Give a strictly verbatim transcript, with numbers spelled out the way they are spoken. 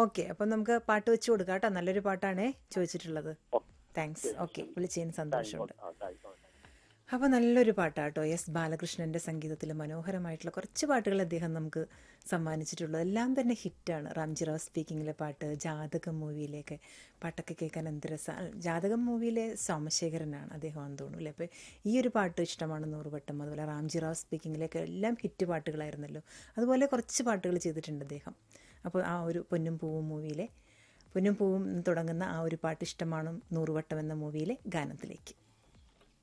Okay, അപ്പം നമുക്ക് പാട്ട് വെച്ച് കൊടുക്കാം കേട്ടോ. നല്ലൊരു പാട്ടാണേ ചോദിച്ചിട്ടുള്ളത്. Okay, thanks. ശരി ഓക്കെ, ശരി. വിളിച്ചതിന് താങ്ക് യു. സന്തോഷമുണ്ട്. ആ, താങ്ക് യു. അപ്പോൾ നല്ലൊരു പാട്ടാട്ടോ. എസ് ബാലകൃഷ്ണൻ്റെ സംഗീതത്തിൽ മനോഹരമായിട്ടുള്ള കുറച്ച് പാട്ടുകൾ അദ്ദേഹം നമുക്ക് സമ്മാനിച്ചിട്ടുള്ളത് എല്ലാം തന്നെ ഹിറ്റാണ്. റാംജി റാവ് സ്പീക്കിങ്ങിലെ പാട്ട്, ജാതകം മൂവിയിലേക്ക് പാട്ടൊക്കെ കേൾക്കാൻ എന്ത് രസമാണ്. ജാതകം മൂവിയിലെ സോമശേഖരനാണ് അദ്ദേഹമാണെന്ന് തോന്നുന്നു അല്ലേ. അപ്പോൾ ഈ ഒരു പാട്ട് ഇഷ്ടമാണ് നൂറുവട്ടം. അതുപോലെ റാംജി റാവ് സ്പീക്കിങ്ങിലേക്ക് എല്ലാം ഹിറ്റ് പാട്ടുകളായിരുന്നല്ലോ. അതുപോലെ കുറച്ച് പാട്ടുകൾ ചെയ്തിട്ടുണ്ട് അദ്ദേഹം. അപ്പോൾ ആ ഒരു പൊന്നും പൂവും മൂവിയിലെ പൊന്നും പൂവും തുടങ്ങുന്ന ആ ഒരു പാട്ട് ഇഷ്ടമാണ് നൂറുവട്ടം എന്ന മൂവിയിലെ ഗാനത്തിലേക്ക്.